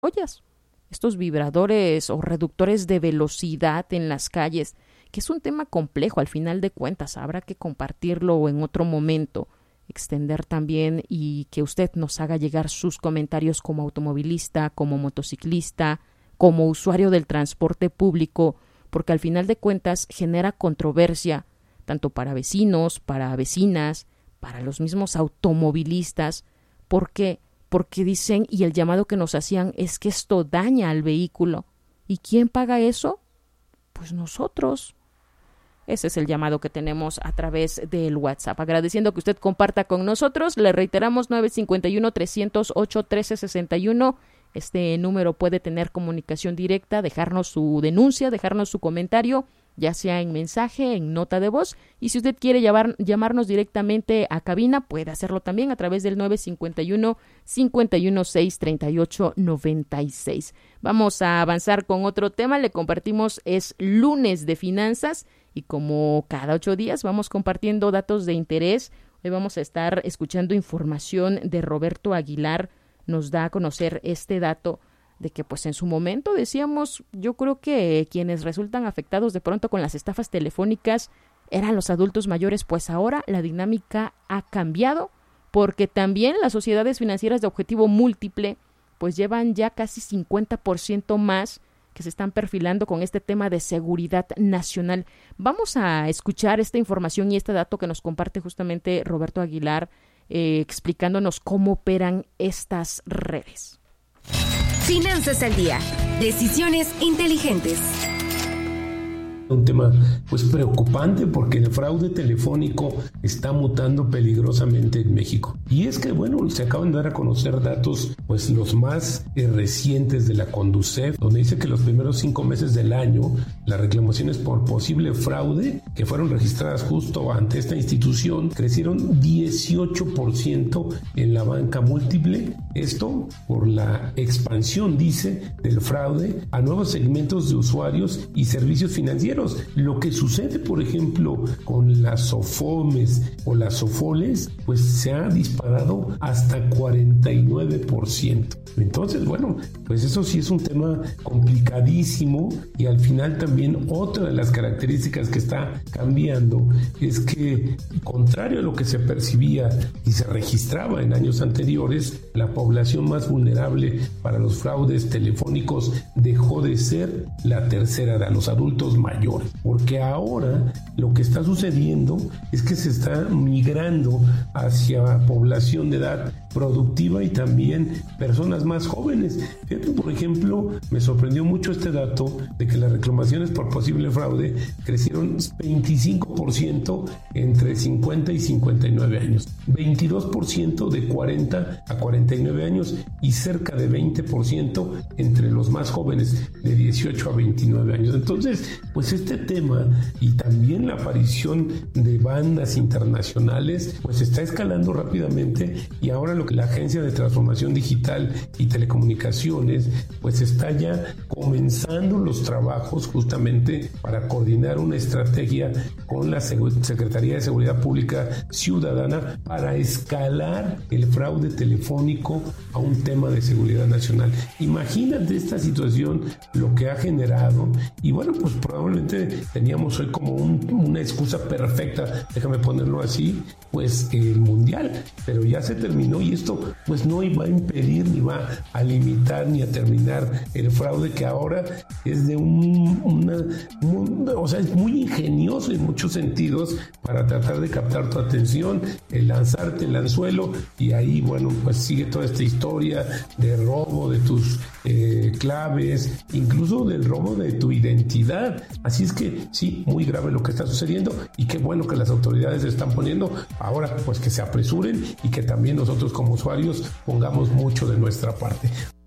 ollas, estos vibradores o reductores de velocidad en las calles, que es un tema complejo al final de cuentas, habrá que compartirlo en otro momento, extender también y que usted nos haga llegar sus comentarios como automovilista, como motociclista, como usuario del transporte público, porque al final de cuentas genera controversia tanto para vecinos, para vecinas, para los mismos automovilistas. ¿Por qué? Porque dicen, y el llamado que nos hacían es que esto daña al vehículo. ¿Y quién paga eso? Pues nosotros. Ese es el llamado que tenemos a través del WhatsApp. Agradeciendo que usted comparta con nosotros, le reiteramos 951-308-1361. Este número puede tener comunicación directa, dejarnos su denuncia, dejarnos su comentario, ya sea en mensaje, en nota de voz, y si usted quiere llamarnos directamente a cabina, puede hacerlo también a través del 951-516-3896. Vamos a avanzar con otro tema, le compartimos, es lunes de finanzas, y como cada 8 días vamos compartiendo datos de interés. Hoy vamos a estar escuchando información de Roberto Aguilar. Nos da a conocer este dato de que pues en su momento decíamos, yo creo que quienes resultan afectados de pronto con las estafas telefónicas eran los adultos mayores, pues ahora la dinámica ha cambiado, porque también las sociedades financieras de objetivo múltiple pues llevan ya casi 50% más que se están perfilando con este tema de seguridad nacional. Vamos a escuchar esta información y este dato que nos comparte justamente Roberto Aguilar, explicándonos cómo operan estas redes. Finanzas al día. Decisiones inteligentes. Un tema pues preocupante porque el fraude telefónico está mutando peligrosamente en México. Y es que bueno, se acaban de dar a conocer datos pues los más recientes de la Conducef, donde dice que los primeros 5 meses del año las reclamaciones por posible fraude que fueron registradas justo ante esta institución crecieron 18% en la banca múltiple. Esto por la expansión, dice, del fraude a nuevos segmentos de usuarios y servicios financieros. Lo que sucede, por ejemplo, con las SOFOMES o las SOFOLES, pues se ha disparado hasta 49%. Entonces, bueno, pues eso sí es un tema complicadísimo, y al final también otra de las características que está cambiando es que, contrario a lo que se percibía y se registraba en años anteriores, la población más vulnerable para los fraudes telefónicos dejó de ser la tercera edad, los adultos mayores, porque ahora lo que está sucediendo es que se está migrando hacia población de edad productiva y también personas más jóvenes. Fíjate, por ejemplo, me sorprendió mucho este dato de que las reclamaciones por posible fraude crecieron 25% entre 50 y 59 años, 22% de 40 a 49 años y cerca de 20% entre los más jóvenes de 18 a 29 años. Entonces, pues este tema y también la aparición de bandas internacionales pues está escalando rápidamente, y ahora lo que la Agencia de Transformación Digital y Telecomunicaciones pues está ya comenzando los trabajos justamente para coordinar una estrategia con la Secretaría de Seguridad Pública Ciudadana para escalar el fraude telefónico a un tema de seguridad nacional. Imagínate esta situación, lo que ha generado, y bueno, pues probablemente teníamos hoy como una excusa perfecta, déjame ponerlo así, pues el mundial, pero ya se terminó, y esto pues no iba a impedir ni va a limitar ni a terminar el fraude, que ahora es de o sea, es muy ingenioso en muchos sentidos para tratar de captar tu atención, lanzarte el anzuelo, y ahí bueno, pues sigue toda esta historia de robo de tus claves, incluso del robo de tu identidad. Así es que sí, muy grave lo que está sucediendo, y qué bueno que las autoridades se están poniendo ahora, pues que se apresuren y que también nosotros como usuarios pongamos mucho de nuestra parte.